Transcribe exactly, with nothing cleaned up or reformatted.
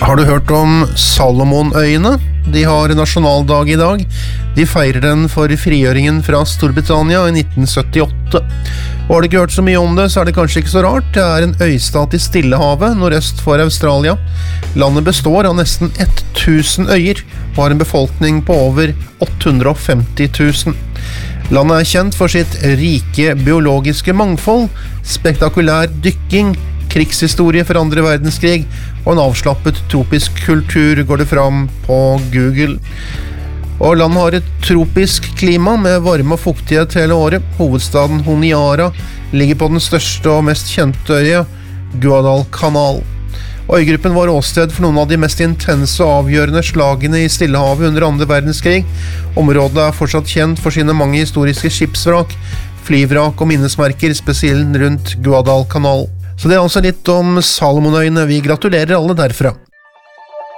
Har du hørt om Salomonøyene? De har nasjonaldag i dag. De feirer den for frigjøringen fra Storbritannia i nitten syttiåtte. Og har du ikke hørt så mye om det, så er det kanskje ikke så rart. Det er en øystat i Stillehavet, nordøst for Australia. Landet består av nesten tusen øyer, og har en befolkning på over åtte hundre og femti tusen. Landet er kjent for sitt rike biologiske mangfold, spektakulær dykking, krigshistorie for andre verdenskrig og en avslappet tropisk kultur, går det fram på Google. Og landet har et tropisk klima med varme og fuktighet hele året. Hovedstaden Honiara ligger på den største og mest kjente øya, Guadalcanal. Øygruppen var åsted for noen av de mest intense og avgjørende slagene i Stillehavet under andre verdenskrig. Området er fortsatt kjent for sine mange historiske skipsvrak, flyvrak og minnesmerker, spesielt rundt Guadalcanal. Så det er altså litt om Salomonøyene. Vi gratulerer alle derfra.